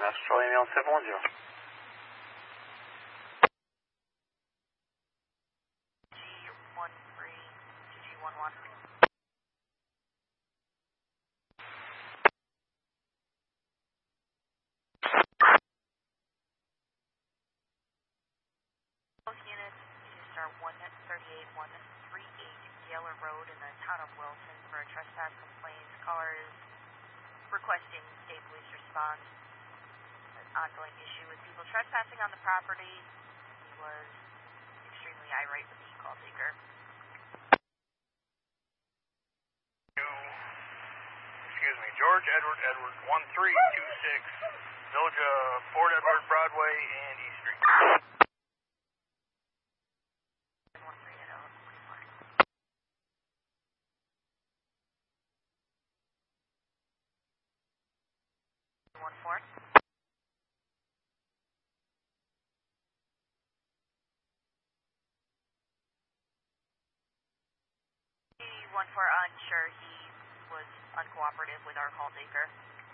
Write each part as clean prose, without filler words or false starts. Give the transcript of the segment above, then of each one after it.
Charlie Mail 710. G13 to G11. Both units, you start 138-138 Gaylor Road in the town of Wilton for a trespass complaint. Caller is requesting state police response. An ongoing issue with people trespassing on the property. He was extremely irate with the call taker. Excuse me, George Edward 1326, Village of Fort Edward, Broadway, and East Street. 14. Unsure, he was uncooperative with our call taker.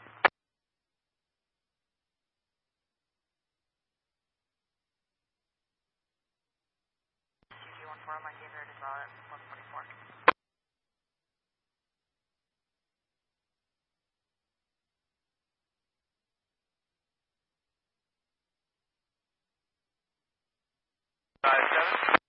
CG14 on my favorite is 144. Five 7.